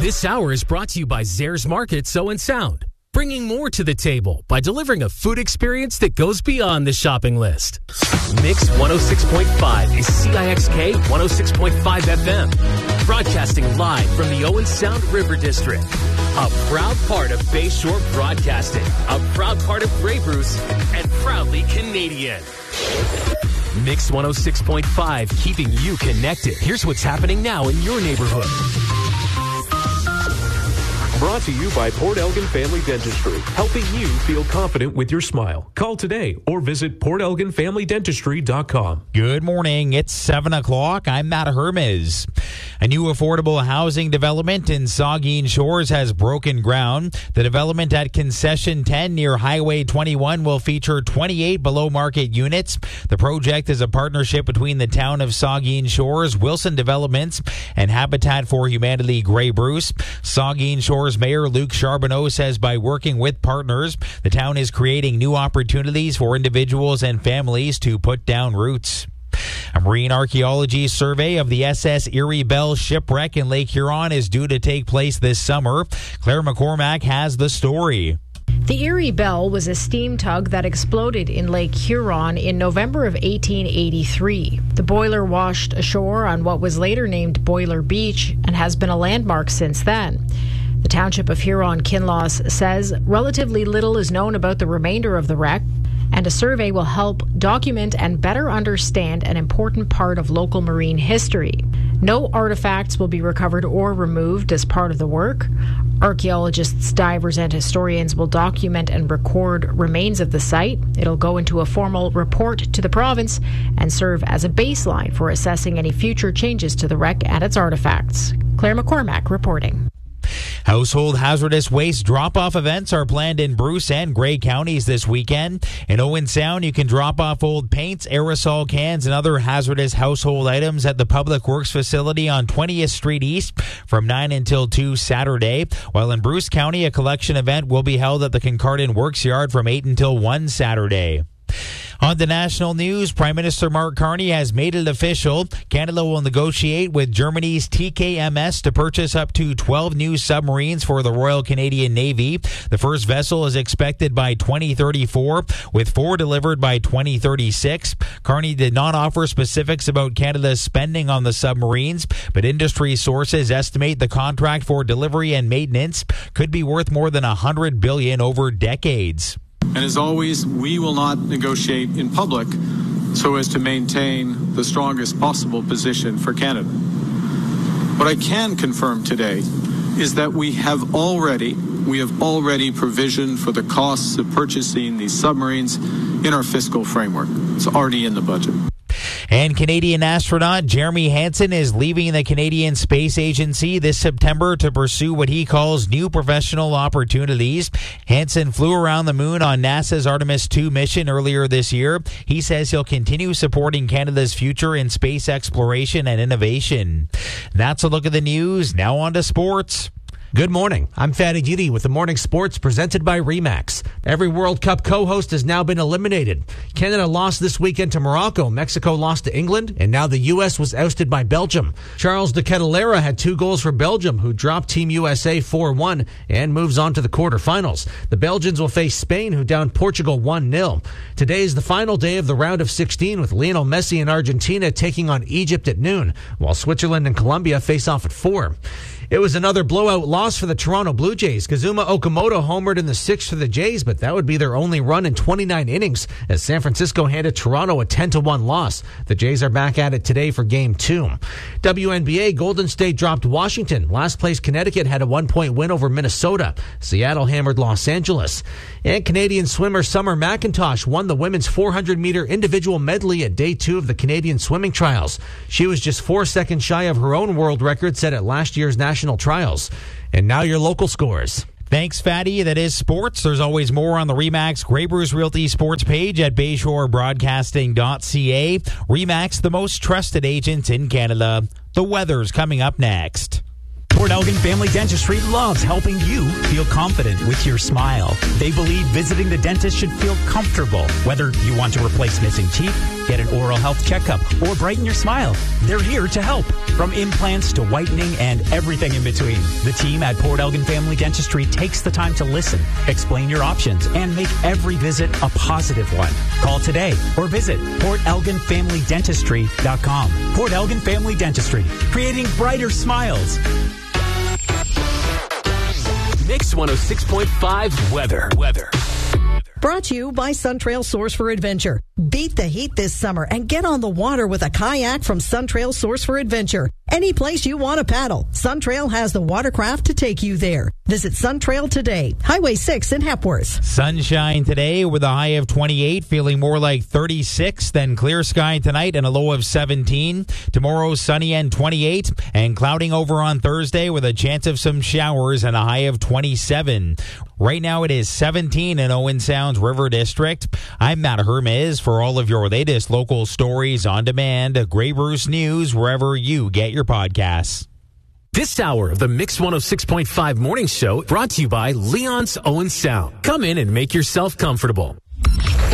This hour is brought to you by Zares Market Sow and Sound, bringing more to the table by delivering a food experience that goes beyond the shopping list. Mix 106.5 is CIXK 106.5 FM, broadcasting live from the Owen Sound River District. A proud part of Bayshore Broadcasting, a proud part of Grey Bruce, and proudly Canadian. Mix 106.5, keeping you connected. Here's what's happening now in your neighborhood. Brought to you by Port Elgin Family Dentistry, helping you feel confident with your smile. Call today or visit portelginfamilydentistry.com. Good morning. It's 7 o'clock. I'm Matt Hermes. A new affordable housing development in Saugeen Shores has broken ground. The development at Concession 10 near Highway 21 will feature 28 below-market units. The project is a partnership between the town of Saugeen Shores, Wilson Developments, and Habitat for Humanity Grey Bruce. Saugeen Shores Mayor Luc Charbonneau says by working with partners, the town is creating new opportunities for individuals and families to put down roots. A marine archaeology survey of the SS Erie Belle shipwreck in Lake Huron is due to take place this summer. Claire McCormack has the story. The Erie Belle was a steam tug that exploded in Lake Huron in November of 1883. The boiler washed ashore on what was later named Boiler Beach and has been a landmark since then. The Township of Huron-Kinloss says relatively little is known about the remainder of the wreck, and a survey will help document and better understand an important part of local marine history. No artifacts will be recovered or removed as part of the work. Archaeologists, divers, and historians will document and record remains of the site. It'll go into a formal report to the province and serve as a baseline for assessing any future changes to the wreck and its artifacts. Claire McCormack reporting. Household hazardous waste drop-off events are planned in Bruce and Grey counties this weekend. In Owen Sound, you can drop off old paints, aerosol cans, and other hazardous household items at the Public Works facility on 20th Street East from 9 until 2 Saturday. While in Bruce County, a collection event will be held at the Kincardine Works Yard from 8 until 1 Saturday. On the national news, Prime Minister Mark Carney has made it official. Canada will negotiate with Germany's TKMS to purchase up to 12 new submarines for the Royal Canadian Navy. The first vessel is expected by 2034, with 4 delivered by 2036. Carney did not offer specifics about Canada's spending on the submarines, but industry sources estimate the contract for delivery and maintenance could be worth more than $100 billion over decades. And as always, we will not negotiate in public so as to maintain the strongest possible position for Canada. What I can confirm today is that we have already provisioned for the costs of purchasing these submarines in our fiscal framework. It's already in the budget. And Canadian astronaut Jeremy Hansen is leaving the Canadian Space Agency this September to pursue what he calls new professional opportunities. Hansen flew around the moon on NASA's Artemis II mission earlier this year. He says he'll continue supporting Canada's future in space exploration and innovation. That's a look at the news. Now on to sports. Good morning. I'm Fatty Gidi with the Morning Sports presented by RE/MAX. Every World Cup co-host has now been eliminated. Canada lost this weekend to Morocco. Mexico lost to England. And now the U.S. was ousted by Belgium. Charles de Ketelaere had 2 goals for Belgium, who dropped Team USA 4-1 and moves on to the quarterfinals. The Belgians will face Spain, who downed Portugal 1-0. Today is the final day of the round of 16 with Lionel Messi and Argentina taking on Egypt at noon, while Switzerland and Colombia face off at 4. It was another blowout loss for the Toronto Blue Jays. Kazuma Okamoto homered in the 6th for the Jays, but that would be their only run in 29 innings as San Francisco handed Toronto a 10-1 loss. The Jays are back at it today for Game 2. WNBA, Golden State dropped Washington. Last place Connecticut had a 1-point win over Minnesota. Seattle hammered Los Angeles. And Canadian swimmer Summer McIntosh won the women's 400-meter individual medley at Day 2 of the Canadian Swimming Trials. She was just 4 seconds shy of her own world record set at last year's national trials. And now your local scores. Thanks, Fatty. That is sports. There's always more on the RE/MAX Grey Bruce Realty sports page at BayshoreBroadcasting.ca. RE/MAX, the most trusted agents in Canada. The weather's coming up next. Port Elgin Family Dentistry loves helping you feel confident with your smile. They believe visiting the dentist should feel comfortable, whether you want to replace missing teeth, Get an oral health checkup or brighten your smile. They're here to help. From implants to whitening and everything in between. The team at Port Elgin Family Dentistry takes the time to listen, explain your options, and make every visit a positive one. Call today or visit PortElginFamilyDentistry.com. Port Elgin Family Dentistry, creating brighter smiles. Mix 106.5 weather. Brought to you by Suntrail Source for Adventure. Beat the heat this summer and get on the water with a kayak from Suntrail Source for Adventure. Any place you want to paddle, Suntrail has the watercraft to take you there. Visit Suntrail today. Highway 6 in Hepworth. Sunshine today with a high of 28, feeling more like 36. Then clear sky tonight and a low of 17. Tomorrow sunny and 28, and clouding over on Thursday with a chance of some showers and a high of 27. Right now it is 17 in Owen Sound's River District. I'm Matt Hermes for all of your latest local stories on demand. Grey Bruce News wherever you get your podcasts. This hour of the Mix 106.5 Morning Show brought to you by Leon's Owen Sound. Come in and make yourself comfortable.